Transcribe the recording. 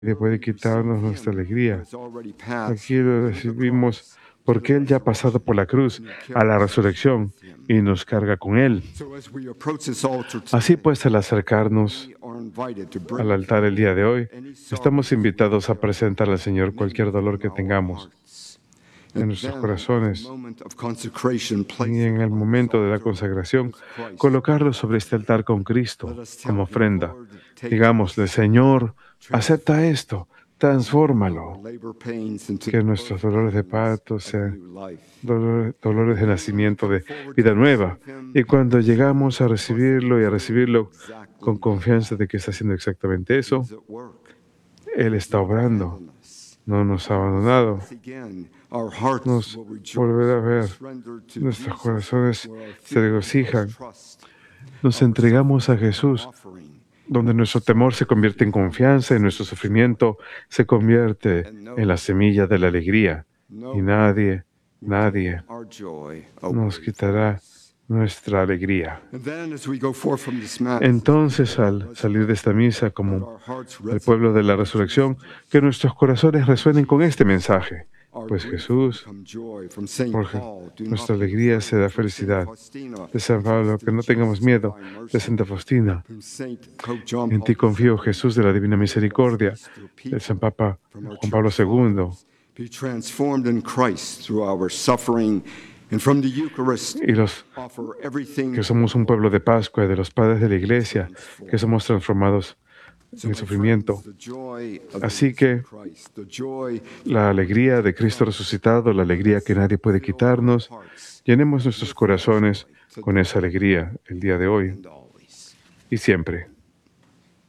Nadie puede quitarnos nuestra alegría. Aquí Aquí lo recibimos porque Él ya ha pasado por la cruz a la resurrección y nos carga con Él. Así pues, al acercarnos al altar el día de hoy, estamos invitados a presentar al Señor cualquier dolor que tengamos en nuestros corazones y en el momento de la consagración, colocarlo sobre este altar con Cristo como ofrenda. Digámosle, Señor, acepta esto, transfórmalo, que nuestros dolores de parto sean dolores de nacimiento, de vida nueva. Y cuando llegamos a recibirlo y a recibirlo con confianza de que está haciendo exactamente eso, Él está obrando, no nos ha abandonado, nos volverá a ver, nuestros corazones se regocijan, nos entregamos a Jesús, donde nuestro temor se convierte en confianza y nuestro sufrimiento se convierte en la semilla de la alegría. Y nadie nos quitará nuestra alegría. Entonces, al salir de esta misa como el pueblo de la resurrección, que nuestros corazones resuenen con este mensaje. Pues Jesús, nuestra alegría será felicidad. De San Pablo, que no tengamos miedo. De Santa Faustina, en ti confío, Jesús de la Divina Misericordia. De San Papa Juan Pablo II. Y los que somos un pueblo de Pascua, de los padres de la Iglesia, que somos transformados en el sufrimiento. Así que la alegría de Cristo resucitado, la alegría que nadie puede quitarnos, llenemos nuestros corazones con esa alegría el día de hoy y siempre.